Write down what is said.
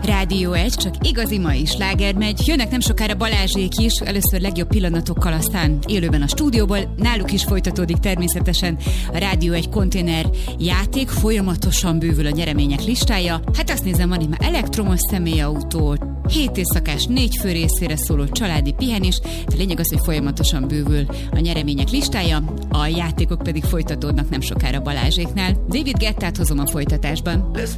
Rádió 1, csak igazi mai sláger megy. Jönnek nem sokára Balázsék is, először legjobb pillanatokkal, aztán élőben a stúdióból. Náluk is folytatódik természetesen a Rádió 1 konténer játék, folyamatosan bővül a nyeremények listája. Hát azt nézem, van itt már elektromos személyautó, 7 éjszakás 4 fő részére szóló családi pihenés, de lényeg az, hogy folyamatosan bővül a nyeremények listája, a játékok pedig folytatódnak nem sokára Balázséknál. David Guettát hozom a folytatásban.